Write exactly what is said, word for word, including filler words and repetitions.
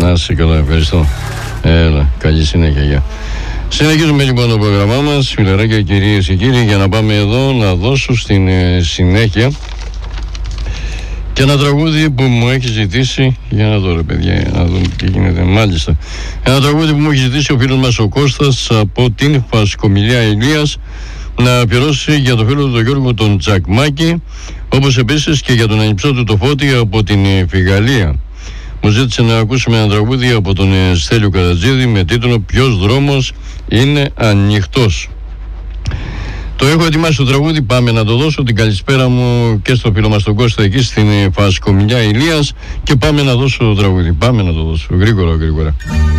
Να είσαι καλά, ευχαριστώ. Έλα, καλή συνέχεια, γεια. Συνεχίζουμε λοιπόν το πρόγραμμά μας, φιλεράκια, κυρίες και κύριοι, για να πάμε εδώ να δώσω στην ε, συνέχεια και ένα τραγούδι που μου έχει ζητήσει. Για να δω, ρε παιδιά, για να δούμε τι γίνεται. Μάλιστα. Ένα τραγούδι που μου έχει ζητήσει ο φίλος μας ο Κώστας από την Φασκομιλιά Ηλίας, να αφιερώσει για το φίλο του τον Γιώργο τον Τζακμάκη, όπως επίσης και για τον ανιψό του το Φώτη από την Φιγαλία. Μου ζήτησε να ακούσουμε ένα τραγούδι από τον Στέλιο Καρατζίδη με τίτλο «Ποιος δρόμος είναι ανοιχτός». Το έχω ετοιμάσει το τραγούδι, πάμε να το δώσω. Την καλησπέρα μου και στο φίλο μας τον Κώστα εκεί στην Φασκομιλιά Ηλίας και πάμε να δώσω το τραγούδι. Πάμε να το δώσω γρήγορα γρήγορα.